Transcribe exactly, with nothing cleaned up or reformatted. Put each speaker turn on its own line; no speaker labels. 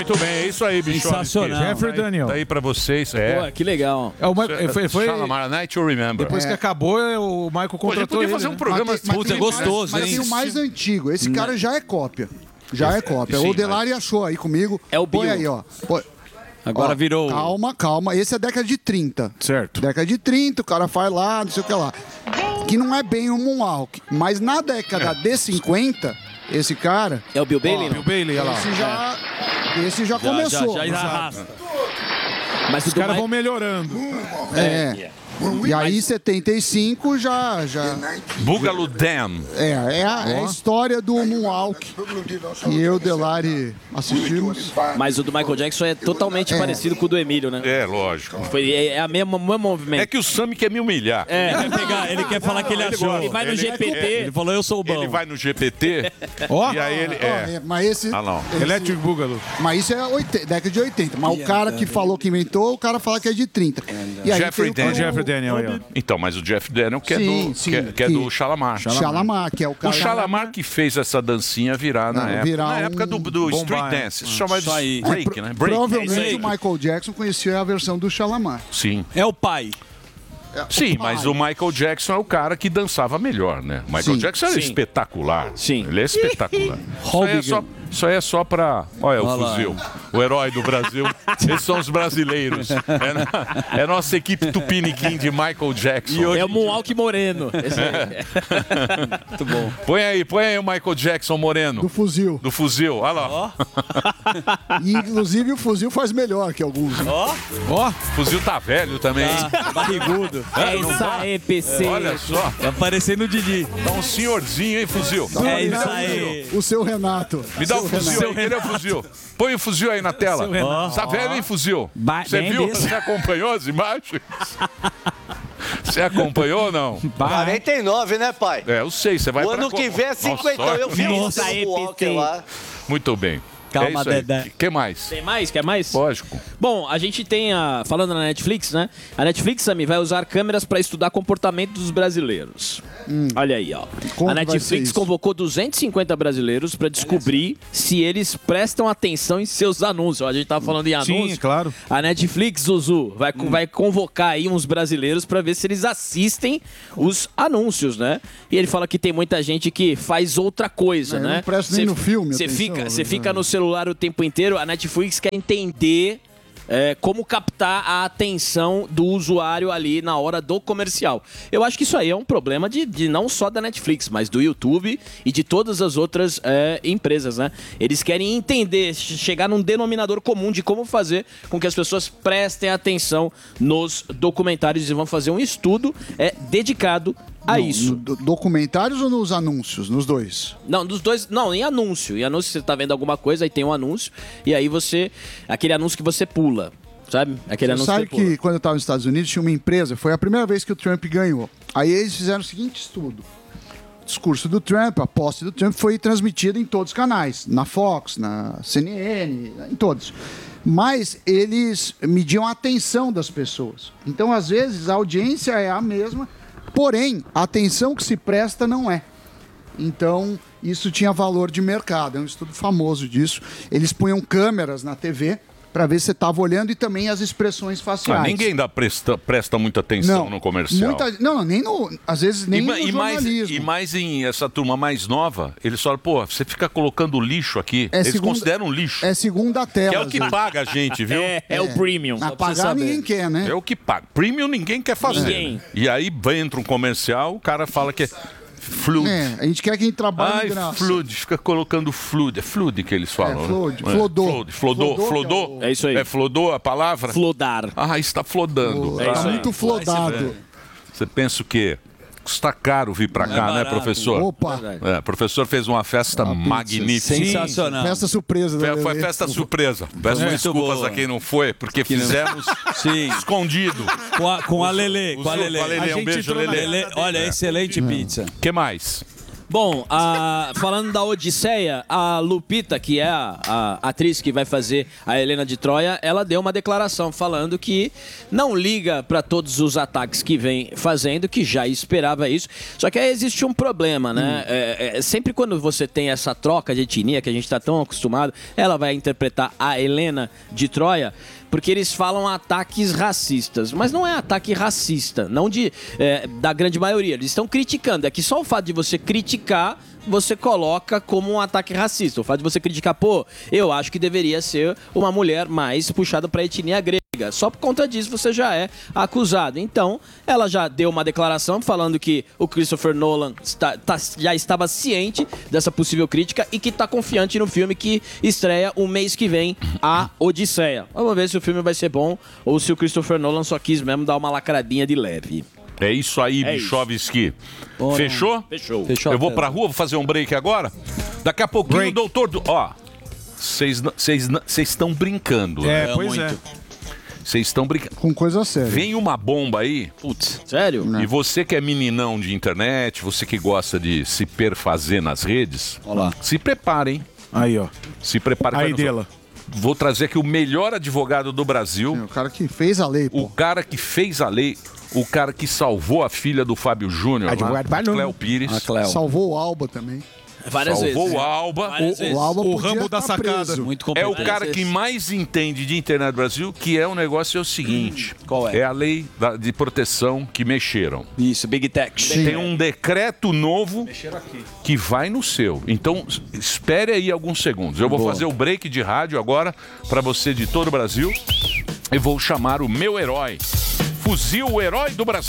Muito bem, é isso aí, bicho.
Sensacional.
Jeffrey Daniel. Tá aí pra vocês. É.
Pô, que legal.
É, o Michael, foi, foi,
Shalamar, Night You Remember.
depois que acabou, o Michael contratou
podia
ele.
fazer um
né?
programa-
Mas tem-
Puta,
mas
é
tem
gostoso,
mais,
hein?
Mas tem o mais antigo. Esse cara já é cópia. Já é cópia.
Sim,
o Delari achou aí comigo.
É o
Põe
Bill.
aí, ó. Põe-
Agora
Ó,
virou.
Calma, calma. Esse é década de trinta.
Certo.
Década de trinta, o cara faz lá, não sei o que lá. Que não é bem um Moonwalk. Mas na década de cinquenta, esse cara.
É o Bill Bailey?
Bill Bailey, olha lá.
Esse já, esse já,
Já,
começou.
já, já arrasta.
Mas
Os
o do
caras
Mike-
vão melhorando.
É. E aí, em setenta e cinco, já. já
Boogaloo Dam.
é, é, a, é a história do Moonwalk. Que eu, Delari, assistimos.
Mas o do Michael Jackson é totalmente parecido com o do Emílio, né?
É, lógico.
Foi, é, é a mesma, o mesmo movimento.
É que o Sammy quer me humilhar.
É.
Ele quer, pegar, ele quer falar que ele achou.
Ele vai no
Ele-
G P T.
Ele falou, eu sou o bom.
Ele vai no G P T
Ó,
e aí ele.
Ó,
É.
é, mas esse.
Ah, não.
esse-
Electric Boogaloo.
Mas isso é oitenta, década de oitenta. Mas o cara que falou que inventou, o cara fala que é de trinta. E aí
Jeffrey
tem o-
Daniel.
Jeffrey Daniel aí, ó.
Então, mas o Jeff Daniel que é
Sim,
do,
sim,
que é, que é
que-
do Shalamar.
Shalamar, que é o
O
cara.
Shalamar que fez essa dancinha virar na
Não,
época.
virar
na
um
época do, do
bombar,
Street
é.
Dance. Isso chama de
Isso aí.
break, né? Break.
Provavelmente
É isso aí.
o Michael Jackson conhecia a versão do Shalamar.
Sim.
É o pai.
Sim, mas o Michael Jackson é o cara que dançava melhor, né? O Michael
Sim,
Jackson é
sim.
espetacular.
Sim.
Ele é espetacular. Isso aí é só, isso aí é só pra. Olha, o
Olha lá.
fuzil. O herói do Brasil. Esses são os brasileiros. É, na- é a nossa equipe tupiniquim de Michael Jackson.
É o Moonwalk Moreno. Esse aí.
Muito bom.
Põe aí, põe aí o Michael Jackson moreno.
Do fuzil.
Do fuzil. Olha lá.
E, inclusive, o fuzil faz melhor que alguns.
Ó,
Ó,
O fuzil tá velho também. hein?
barrigudo.
É isso aí, P C.
Olha só.
Tá parecendo o Didi.
Tá um senhorzinho, hein, fuzil?
É isso aí.
O seu Renato.
Me dá o
Seu
fuzil aí, cadê o fuzil? Põe o fuzil aí na tela. Tá velho, hein, fuzil?
Ba-
Você
bem
viu?
desse.
Você acompanhou as imagens? Você acompanhou ou não?
quarenta e nove, né, pai?
É, eu sei, você vai
O
pra
ano
co-
que vem é
Nossa,
cinquenta. Eu vi
Nossa,
isso
aí,
no Walker
P T.
lá.
Muito bem.
Calma,
é isso aí.
Dedé.
O que mais?
Tem mais? Quer mais?
Lógico.
Bom, a gente tem a. Falando na Netflix, né? A Netflix, Sammy, vai usar câmeras para estudar comportamento dos brasileiros. Olha aí, ó.
Como
A
vai ser
Netflix
isso?
convocou duzentos e cinquenta brasileiros para descobrir se eles prestam atenção em seus anúncios. Ó, a gente tava falando em anúncios.
sim, claro.
A Netflix, Zuzu, vai, vai convocar aí uns brasileiros para ver se eles assistem os anúncios, né? E ele fala que tem muita gente que faz outra coisa,
É, eu
né?
não presto nem no filme
Você
atenção,
fica, você
né?
fica no celular o tempo inteiro. A Netflix quer entender é, como captar a atenção do usuário ali na hora do comercial. Eu acho que isso aí é um problema de, de não só da Netflix, mas do YouTube e de todas as outras é, empresas, né? Eles querem entender, chegar num denominador comum de como fazer com que as pessoas prestem atenção nos documentários e vão fazer um estudo é, dedicado a
Não,
isso.
no do- documentários ou nos anúncios? Nos dois.
Não, dos dois. Não, em anúncio. Em anúncio você tá vendo alguma coisa, aí tem um anúncio, e aí você. Aquele anúncio que você pula. Sabe? Aquele
Você
anúncio
sabe
que você pula.
que quando eu estava nos Estados Unidos tinha uma empresa, foi a primeira vez que o Trump ganhou. Aí eles fizeram o seguinte estudo. O discurso do Trump, a posse do Trump foi transmitida em todos os canais. Na Fox, na C N N, em todos. Mas eles mediam a atenção das pessoas. Então, às vezes, a audiência é a mesma, porém, a atenção que se presta não é. Então, isso tinha valor de mercado. É um estudo famoso disso. Eles punham câmeras na T V para ver se você estava olhando e também as expressões faciais.
Ah, ninguém dá presta, presta muita atenção no comercial.
Muita, não, não, nem no. Às vezes nem
E, ma-
no
e mais,
jornalismo.
e mais em essa turma mais nova, eles falam, pô, você fica colocando lixo aqui.
É
eles
segunda-
consideram lixo.
É segunda tela.
Que é o
às
que
vezes.
paga a gente, viu?
É, é, o premium.
A
só pra você
pagar
saber.
ninguém quer, né?
É o que paga. Premium ninguém quer fazer.
Ninguém.
né? E aí entra um comercial, o cara fala que é fluid.
É, a gente quer que a gente trabalhe
Ai,
de graça.
fluid, fica colocando fluid. É fluid que eles falam.
É, fluid,
né?
flodô.
Fluid, flodô,
Flodô,
flodô.
que é o-
É isso aí.
É flodô a palavra?
Flodar.
Ah, está flodando.
É
Tá
isso aí.
muito flodado.
Você pensa o quê? Custa caro vir pra
Não
cá,
é
né,
barato.
professor?
Opa,
É, o professor fez uma festa magnífica.
Sensacional.
festa surpresa.
Foi,
né,
foi
Lelê?
festa surpresa. Peço
Muito
desculpas
boa.
a quem não foi, porque fizemos
Sim.
escondido.
Com a, com a Lelê. Com a
Os-
Lelê.
com a Lelê,
A
um
gente
beijo,
entrou na-
Lelê.
Olha, excelente pizza.
O que mais?
Bom, a- falando da Odisseia, a Lupita, que é a, a atriz que vai fazer a Helena de Troia, ela deu uma declaração falando que não liga para todos os ataques que vem fazendo, que já esperava isso. Só que aí existe um problema, né? É, é, sempre quando você tem essa troca de etnia, que a gente está tão acostumado, ela vai interpretar a Helena de Troia, porque eles falam ataques racistas. Mas não é ataque racista, não de, é, da grande maioria. Eles estão criticando. É que só o fato de você criticar, você coloca como um ataque racista. O fato de você criticar, pô, eu acho que deveria ser uma mulher mais puxada para a etnia grega. Só por conta disso você já é acusado. Então, ela já deu uma declaração falando que o Christopher Nolan está, tá, já estava ciente dessa possível crítica e que está confiante no filme que estreia o mês que vem, A Odisseia. Vamos ver se o filme vai ser bom ou se o Christopher Nolan só quis mesmo dar uma lacradinha de leve.
É isso aí,
É
Bichovski.
Bora.
Fechou?
Fechou.
Fechou
Eu
a
vou
tela.
pra rua, vou fazer um break agora. Daqui a pouquinho o doutor... Do... Ó, vocês estão brincando.
É,
né?
pois é.
Vocês estão brincando.
Com coisa séria.
Vem uma bomba aí.
Putz, sério?
E você que é meninão de internet, você que gosta de se perfazer nas redes,
Olá.
se preparem.
Aí, ó.
Se prepare.
Aí
vai no-
dela.
Vou trazer aqui o melhor advogado do Brasil.
O cara que fez a lei, pô.
O cara que fez a lei, o cara que salvou a filha do Fábio Júnior, lá,
Advogado
a
Barnum.
Cléo Pires.
A Cléo.
Salvou o Alba também.
Várias
Salvou
vezes.
o Alba.
Várias vezes.
O Alba
O
podia
Rambo da
tá
sacada.
preso.
Muito
É o
competente.
cara que mais entende de internet do Brasil, que é o negócio é o seguinte.
Qual é?
É a lei da- de proteção que mexeram.
Isso, Big Tech.
Tem um decreto novo que vai no seu. Então, s- espere aí alguns segundos. Eu vou
Boa.
fazer o break de rádio agora para você de todo o Brasil. Eu vou chamar o meu herói. Fuzil, o herói do Brasil.